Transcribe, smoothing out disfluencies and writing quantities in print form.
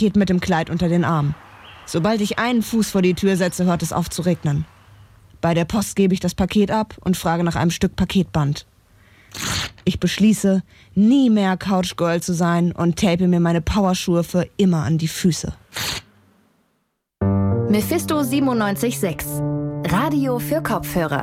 geht mit dem Kleid unter den Arm. Sobald ich einen Fuß vor die Tür setze, hört es auf zu regnen. Bei der Post gebe ich das Paket ab und frage nach einem Stück Paketband. Ich beschließe, nie mehr Couchgirl zu sein und tape mir meine Powerschuhe für immer an die Füße. Mephisto 97.6 Radio für Kopfhörer.